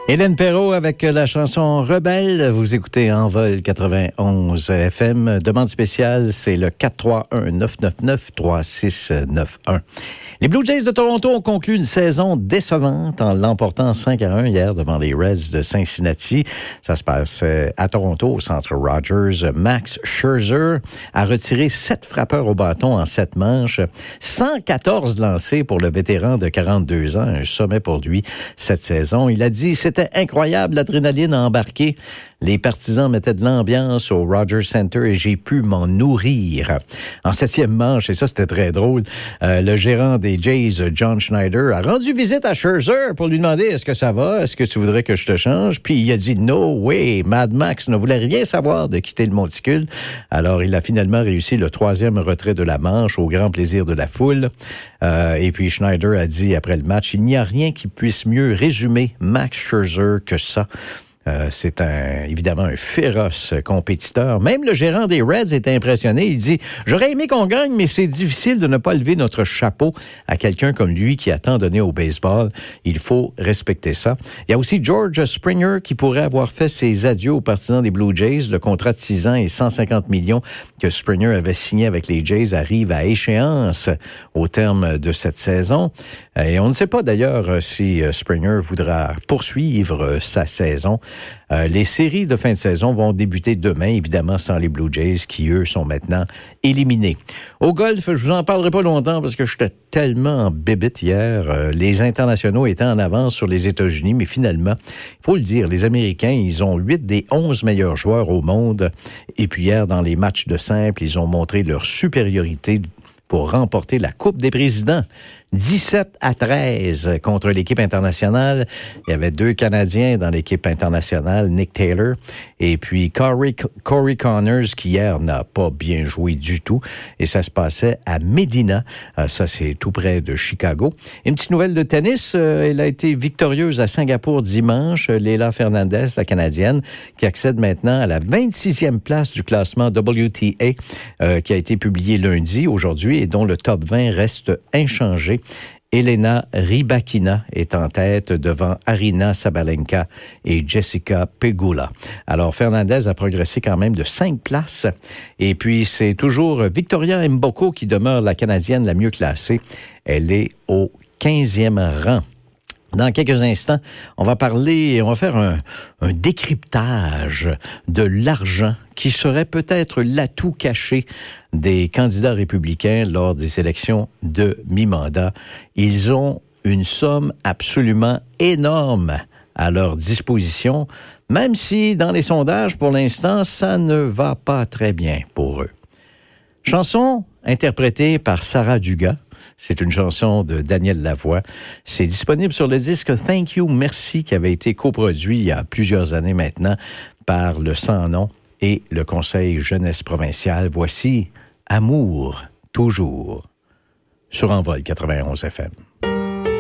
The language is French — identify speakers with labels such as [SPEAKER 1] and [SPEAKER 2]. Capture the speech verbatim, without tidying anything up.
[SPEAKER 1] Hélène Perrault avec la chanson Rebelle. Vous écoutez Envol quatre-vingt-onze F M. Demande spéciale, c'est le quatre trois un neuf neuf neuf trois six neuf un. Les Blue Jays de Toronto ont conclu une saison décevante en l'emportant cinq à un hier devant les Reds de Cincinnati. Ça se passe à Toronto, au centre Rogers. Max Scherzer a retiré sept frappeurs au bâton en sept manches. cent quatorze lancés pour le vétéran de quarante-deux ans. Un sommet pour lui cette saison. Il a dit, c'était incroyable l'adrénaline embarquée. Les partisans mettaient de l'ambiance au Rogers Center et j'ai pu m'en nourrir. En septième manche, et ça c'était très drôle, euh, le gérant des Jays, John Schneider, a rendu visite à Scherzer pour lui demander « Est-ce que ça va? Est-ce que tu voudrais que je te change? » Puis il a dit « No way! » Mad Max ne voulait rien savoir de quitter le monticule. Alors il a finalement réussi le troisième retrait de la manche au grand plaisir de la foule. Euh, et puis Schneider a dit après le match « Il n'y a rien qui puisse mieux résumer Max Scherzer que ça. » Euh, c'est un, évidemment un féroce compétiteur. Même le gérant des Reds est impressionné. Il dit « J'aurais aimé qu'on gagne, mais c'est difficile de ne pas lever notre chapeau à quelqu'un comme lui qui a tant donné au baseball. Il faut respecter ça. » Il y a aussi George Springer qui pourrait avoir fait ses adieux aux partisans des Blue Jays. Le contrat de six ans et cent cinquante millions que Springer avait signé avec les Jays arrive à échéance au terme de cette saison. Et on ne sait pas d'ailleurs si Springer voudra poursuivre sa saison. Euh, les séries de fin de saison vont débuter demain, évidemment, sans les Blue Jays, qui, eux, sont maintenant éliminés. Au golf, je vous en parlerai pas longtemps parce que j'étais tellement en bébite hier. Euh, les internationaux étaient en avance sur les États-Unis, mais finalement, il faut le dire, les Américains, ils ont huit des onze meilleurs joueurs au monde. Et puis hier, dans les matchs de simple, ils ont montré leur supériorité pour remporter la Coupe des présidents. dix-sept à treize contre l'équipe internationale. Il y avait deux Canadiens dans l'équipe internationale, Nick Taylor et puis Corey, Corey Connors, qui hier n'a pas bien joué du tout. Et ça se passait à Medina. Euh, ça, c'est tout près de Chicago. Une petite nouvelle de tennis. Euh, elle a été victorieuse à Singapour dimanche. Leila Fernandez, la Canadienne, qui accède maintenant à la vingt-sixième place du classement W T A, euh, qui a été publié lundi, aujourd'hui, et dont le top vingt reste inchangé. Elena Rybakina est en tête devant Arina Sabalenka et Jessica Pegula. Alors, Fernandez a progressé quand même de cinq places. Et puis, c'est toujours Victoria Mboko qui demeure la Canadienne la mieux classée. Elle est au quinzième rang. Dans quelques instants, on va parler, on va faire un, un décryptage de l'argent qui serait peut-être l'atout caché des candidats républicains lors des élections de mi-mandat. Ils ont une somme absolument énorme à leur disposition, même si dans les sondages, pour l'instant, ça ne va pas très bien pour eux. Chanson interprétée par Sarah Dugas. C'est une chanson de Daniel Lavoie. C'est disponible sur le disque Thank You, Merci, qui avait été coproduit il y a plusieurs années maintenant par le Sans Nom et le Conseil Jeunesse provincial. Voici Amour, toujours, sur Envol quatre-vingt-onze F M.